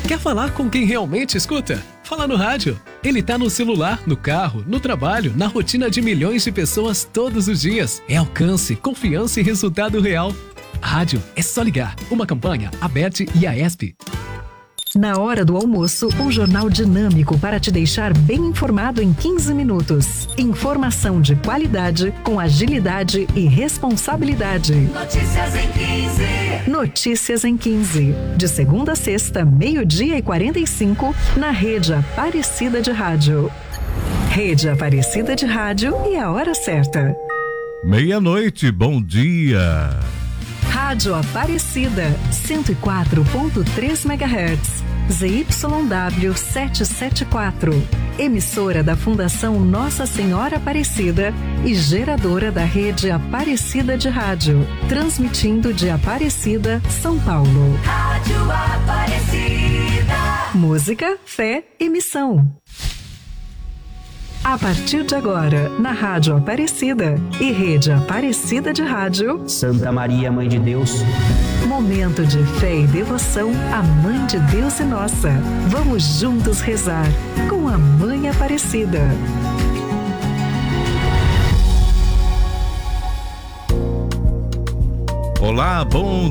Quer falar com quem realmente escuta? Fala no rádio. Ele tá no celular, no carro, no trabalho, na rotina de milhões de pessoas todos os dias. É alcance, confiança e resultado real. Rádio é só ligar. Uma campanha, ABET e AESP. Na hora do almoço, um jornal dinâmico para te deixar bem informado em 15 minutos. Informação de qualidade, com agilidade e responsabilidade. Notícias em 15. Notícias em 15. De segunda a sexta, 12:45, na Rede Aparecida de Rádio. Rede Aparecida de Rádio e a hora certa. 12:00, bom dia. Rádio Aparecida, 104.3 MHz, ZYW 774, emissora da Fundação Nossa Senhora Aparecida e geradora da Rede Aparecida de Rádio, transmitindo de Aparecida, São Paulo. Rádio Aparecida. Música, fé e missão. A partir de agora, na Rádio Aparecida e Rede Aparecida de Rádio, Santa Maria, Mãe de Deus. Momento de fé e devoção à Mãe de Deus e nossa. Vamos juntos rezar com a Mãe Aparecida. Olá, bom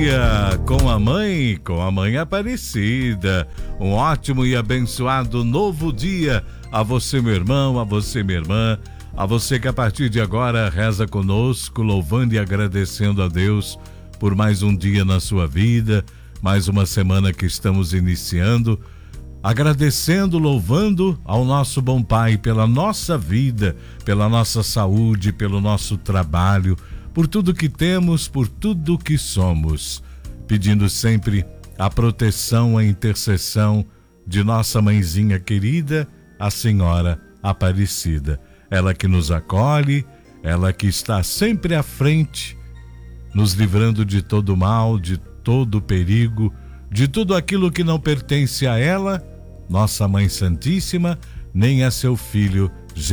dia com a Mãe Aparecida. Um ótimo e abençoado novo dia a você, meu irmão, a você, minha irmã, a você que a partir de agora reza conosco, louvando e agradecendo a Deus por mais um dia na sua vida, mais uma semana que estamos iniciando, agradecendo, louvando ao nosso bom Pai pela nossa vida, pela nossa saúde, pelo nosso trabalho, por tudo que temos, por tudo que somos, pedindo sempre a proteção, a intercessão de nossa mãezinha querida, a Senhora Aparecida. Ela que nos acolhe, ela que está sempre à frente, nos livrando de todo mal, de todo perigo, de tudo aquilo que não pertence a ela, nossa Mãe Santíssima, nem a seu Filho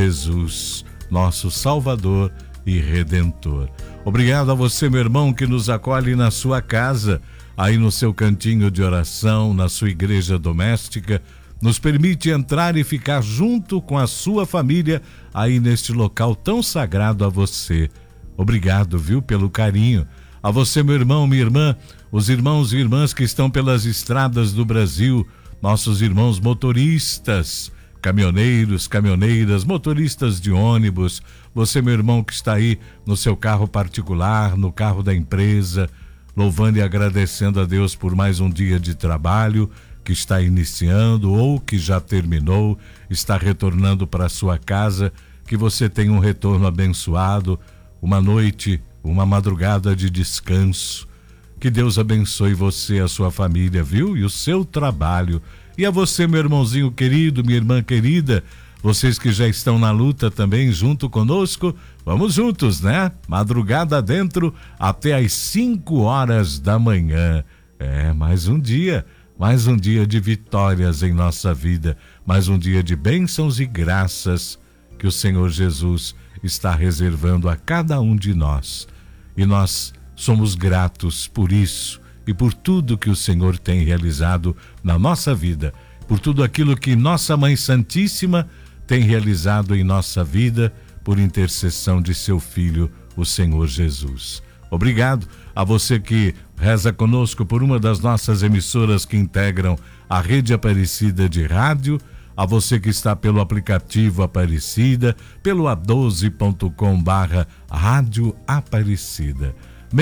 Jesus, nosso Salvador e Redentor. Obrigado a você, meu irmão, que nos acolhe na sua casa, aí no seu cantinho de oração, na sua igreja doméstica, nos permite entrar e ficar junto com a sua família aí neste local tão sagrado a você. Obrigado, viu, pelo carinho. A você, meu irmão, minha irmã, os irmãos e irmãs que estão pelas estradas do Brasil, nossos irmãos motoristas, caminhoneiros, caminhoneiras, motoristas de ônibus, você, meu irmão, que está aí no seu carro particular, no carro da empresa, louvando e agradecendo a Deus por mais um dia de trabalho que está iniciando ou que já terminou, está retornando para a sua casa, que você tenha um retorno abençoado, uma noite, uma madrugada de descanso. Que Deus abençoe você, a sua família, viu? E o seu trabalho. E a você, meu irmãozinho querido, minha irmã querida, vocês que já estão na luta também junto conosco, vamos juntos, né? Madrugada dentro até às 5 horas da manhã. Mais um dia de vitórias em nossa vida, mais um dia de bênçãos e graças que o Senhor Jesus está reservando a cada um de nós. E nós somos gratos por isso e por tudo que o Senhor tem realizado na nossa vida, por tudo aquilo que nossa Mãe Santíssima tem realizado em nossa vida, por intercessão de seu Filho, o Senhor Jesus. Obrigado a você que reza conosco por uma das nossas emissoras que integram a Rede Aparecida de Rádio, a você que está pelo aplicativo Aparecida, pelo a12.com/Rádio Aparecida.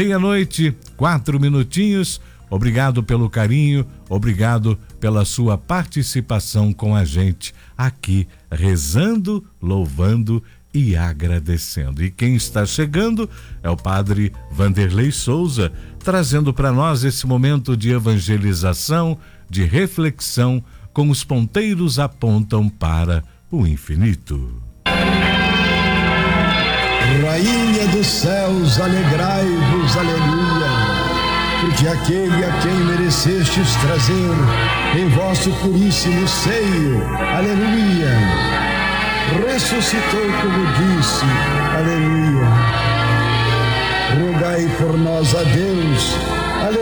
12:04. Obrigado pelo carinho, obrigado pela sua participação com a gente aqui, rezando, louvando e agradecendo. E quem está chegando é o Padre Vanderlei Souza, trazendo para nós esse momento de evangelização, de reflexão, com os ponteiros apontam para o infinito. Rainha dos céus, alegrai-vos, aleluia, porque aquele a quem merecestes trazer em vosso puríssimo seio, aleluia, ressuscitou como disse, aleluia. Rogai por nós a Deus,